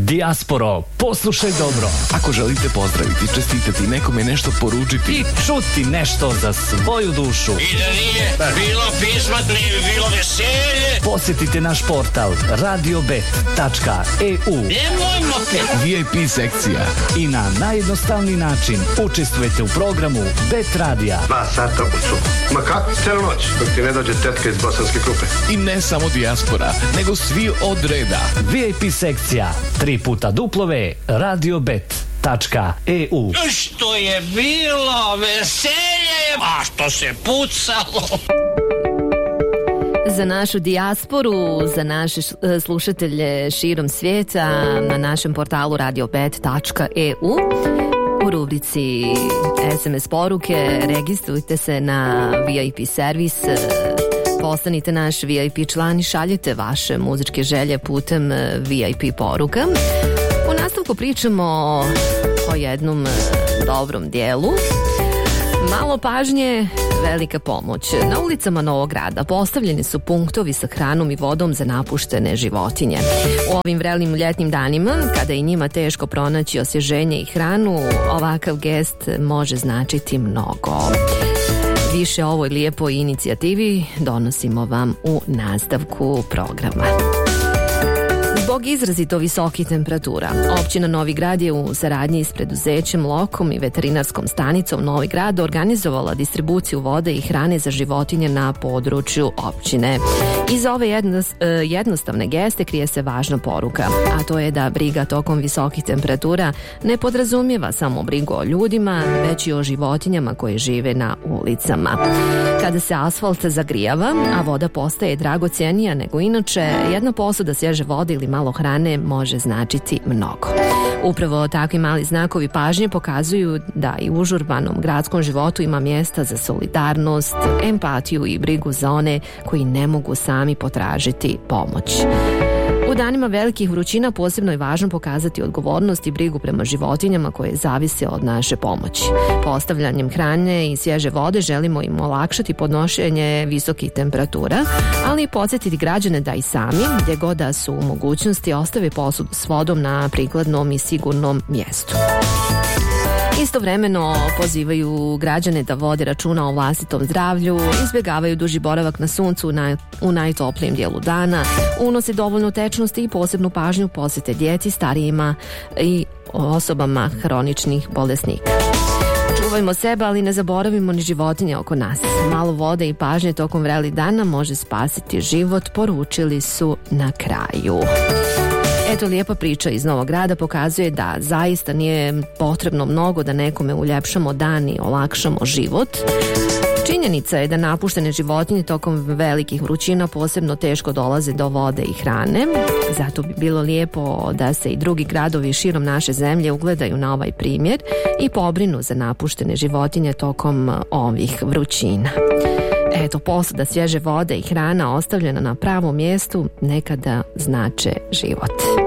Dijasporo, poslušaj dobro. Ako želite pozdraviti, čestitati, nekome nešto poručiti i čuti nešto za svoju dušu. I da nije bilo pisma, nije bilo veselje. Posjetite naš portal radiobet.eu. Nemojmo pet. VIP sekcija. I na najjednostavniji način učestvujete u programu Bet Radija. 2 sata u cugu. Ma kako? Celu noć, dok ti ne dođe tetka iz Bosanske Krupe. I ne samo dijaspora, nego svi od reda. VIP sekcija, 3 puta duplove, radiobet.eu. Što je bilo veselje, a što se pucalo. Za našu dijasporu, za naše slušatelje širom svijeta, na našem portalu radiobet.eu u rubrici SMS poruke registrujte se na VIP servis, postanite naš VIP član i šaljete vaše muzičke želje putem VIP poruka. U nastavku pričamo o jednom dobrom dijelu. Malo pažnje, velika pomoć. Na ulicama Novog Grada postavljeni su punktovi sa hranom i vodom za napuštene životinje. U ovim vrelim ljetnim danima, kada je njima teško pronaći osvježenje i hranu, ovakav gest može značiti mnogo. Više o ovoj lijepoj inicijativi donosimo vam u nastavku programa. Zbog izrazito visokih temperatura, općina Novi Grad je u saradnji s preduzećem Lokom i veterinarskom stanicom Novi Grad organizovala distribuciju vode i hrane za životinje na području općine. Iza ove jednostavne geste krije se važna poruka, a to je da briga tokom visokih temperatura ne podrazumijeva samo brigu o ljudima, već i o životinjama koje žive na ulicama. Kada se asfalt zagrijava, a voda postaje dragocjenija nego inače, jedna posuda svježe vode ili malo hrane može značiti mnogo. Upravo takvi mali znakovi pažnje pokazuju da i u užurbanom gradskom životu ima mjesta za solidarnost, empatiju i brigu za one koji ne mogu sami potražiti pomoć. U danima velikih vrućina posebno je važno pokazati odgovornost i brigu prema životinjama koje zavise od naše pomoći. Postavljanjem hrane i svježe vode želimo im olakšati podnošenje visokih temperatura, ali i podsjetiti građane da i sami, gdje god da su u mogućnosti, ostave posudu s vodom na prikladnom i sigurnom mjestu. Istovremeno pozivaju građane da vode računa o vlastitom zdravlju, izbjegavaju duži boravak na suncu u najtoplijem dijelu dana, unose dovoljno tečnosti i posebnu pažnju posvete djeci, starijima i osobama hroničnih bolesnika. Čuvajmo sebe, ali ne zaboravimo ni životinje oko nas. Malo vode i pažnje tokom vrelih dana može spasiti život, poručili su na kraju. Eto, lijepa priča iz Novog Grada pokazuje da zaista nije potrebno mnogo da nekome uljepšamo dan i olakšamo život. Činjenica je da napuštene životinje tokom velikih vrućina posebno teško dolaze do vode i hrane. Zato bi bilo lijepo da se i drugi gradovi širom naše zemlje ugledaju na ovaj primjer i pobrinu za napuštene životinje tokom ovih vrućina. Eto, posuda svježe vode i hrana ostavljena na pravom mjestu nekada znače život.